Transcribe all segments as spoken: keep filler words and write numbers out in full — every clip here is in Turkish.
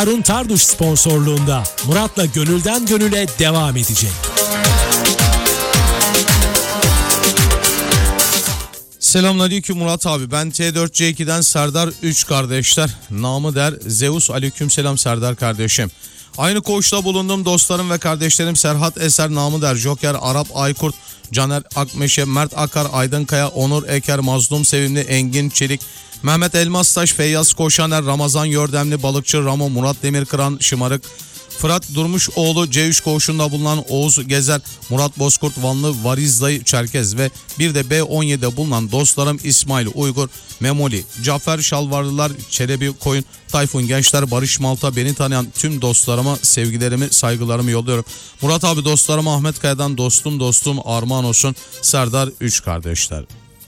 Harun Tarduş sponsorluğunda Murat'la Gönülden Gönüle devam edecek. Selamünaleyküm Murat abi. Ben T dört C iki'den Serdar üç kardeşler. Namı der Zeus. Aleykümselam Serdar kardeşim. Aynı koğuşta bulunduğum dostlarım ve kardeşlerim Serhat Eser, namı der Joker, Arap Aykurt, Caner Akmeşe, Mert Akar, Aydınkaya, Onur Eker, Mazlum Sevimli, Engin Çelik, Mehmet Elmastaş, Feyyaz Koşaner, Ramazan Yördemli, Balıkçı Ramo, Murat Demirkıran, Şımarık, Fırat Durmuşoğlu, C üç koğuşunda bulunan Oğuz Gezer, Murat Bozkurt, Vanlı Varizdayı Çerkez ve bir de B on yedi'de bulunan dostlarım İsmail Uygur, Memoli, Cafer Şalvarlılar, Çelebi Koyun, Tayfun Gençler, Barış Malta, beni tanıyan tüm dostlarıma sevgilerimi, saygılarımı yolluyorum. Murat abi, dostlarıma Ahmet Kaya'dan dostum dostum armağan olsun. Serdar üç kardeşler.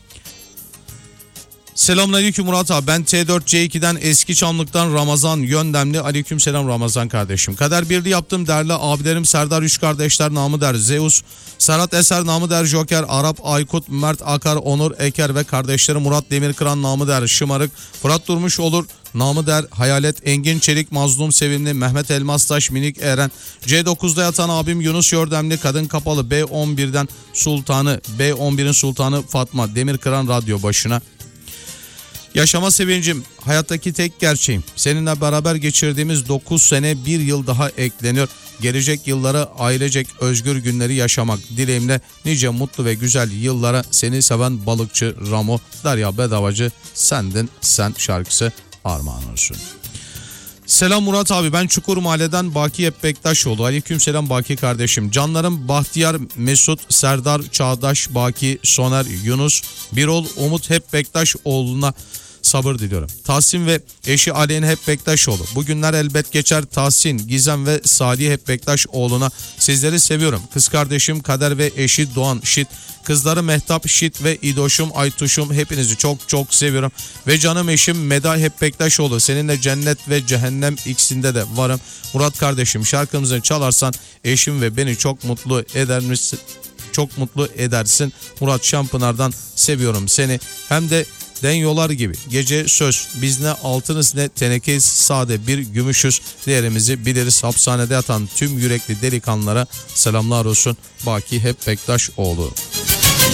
Selamünaleyküm Murat abi. Ben T dört C iki'den Eski Çamlık'tan Ramazan Yöndemli. Aleykümselam Ramazan kardeşim. Kader birliği yaptım değerli abilerim Serdar üç kardeşler, namı der Zeus, Serhat Eser, namı der Joker, Arap Aykut, Mert Akar, Onur Eker ve kardeşleri Murat Demirkıran, namı der Şımarık, Fırat Durmuş olur, namı der Hayalet, Engin Çelik, Mazlum Sevimli, Mehmet Elmastaş, Minik Eren, C dokuz'da yatan abim Yunus Yördemli, Kadın Kapalı, B on bir'den Sultanı, B on bir'in Sultanı Fatma Demirkıran radyo başına. Yaşama sevincim, hayattaki tek gerçeğim. Seninle beraber geçirdiğimiz dokuz sene bir yıl daha ekleniyor. Gelecek yıllara ailecek özgür günleri yaşamak dileğimle nice mutlu ve güzel yıllara seni seven balıkçı Ramo, Derya Bedavacı, sendin sen şarkısı armağan olsun. Selam Murat abi, ben Çukur Mahalle'den Baki Hep Bektaşoğlu. Aleykümselam Baki kardeşim. Canlarım Bahtiyar, Mesut, Serdar, Çağdaş, Baki, Soner, Yunus, Birol, Umut Hep Bektaşoğlu'na sabır diliyorum. Tahsin ve eşi Aliyen Hep Bektaşoğlu. Bugünler elbet geçer. Tahsin, Gizem ve Salih Hep Bektaşoğlu'na sizleri seviyorum. Kız kardeşim Kader ve eşi Doğan Şit. Kızları Mehtap Şit ve İdoşum Aytuşum, hepinizi çok çok seviyorum. Ve canım eşim Meda Hep Bektaşoğlu, seninle cennet ve cehennem ikisinde de varım. Murat kardeşim, şarkımızı çalarsan eşim ve beni çok mutlu eder misin? Çok mutlu edersin. Murat Şampınar'dan seviyorum seni. Hem de den yolar gibi. Gece söz. Biz ne altınız ne tenekeyiz, sade bir gümüşüz. Değerimizi biliriz. Hapishanede yatan tüm yürekli delikanlılara selamlar olsun. Baki Hep Bektaşoğlu.